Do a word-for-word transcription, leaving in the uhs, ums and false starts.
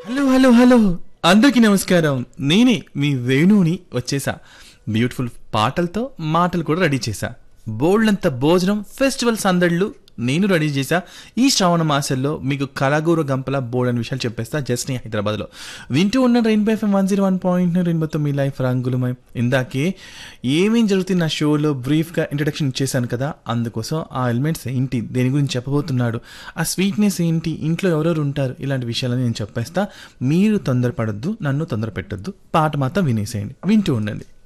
Hello hello hello అందరికీ నమస్కారం. నేనే మీ వేణుని వచ్చేసా. బ్యూటిఫుల్ పాటలతో మాటలు కూడా రెడీ చేశా. బోల్డంత భోజనం ఫెస్టివల్ సందళ్ళు నేను రెడీ చేశా. ఈ శ్రావణ మాసంలో మీకు కలగూర గంపల బోల్డ్ అని విషయాలు చెప్పేస్తా జస్ట్ నీ హైదరాబాద్లో వింటూ ఉన్న rainbow FM one zero one point రెయిన్బోతో మీ లైఫ్ రంగులమై. ఇందాకే ఏమేం జరుగుతుంది నా షోలో బ్రీఫ్గా ఇంట్రడక్షన్ ఇచ్చేసాను కదా, అందుకోసం ఆ ఎలిమెంట్స్ ఏంటి, దేని గురించి చెప్పబోతున్నాడు, ఆ స్వీట్నెస్ ఏంటి, ఇంట్లో ఎవరెవరు ఉంటారు, ఇలాంటి విషయాలని నేను చెప్పేస్తా. మీరు తొందరపడద్దు, నన్ను తొందర పెట్టద్దు, పాట మాత్రం వినేసేయండి, వింటూ ఉండండి.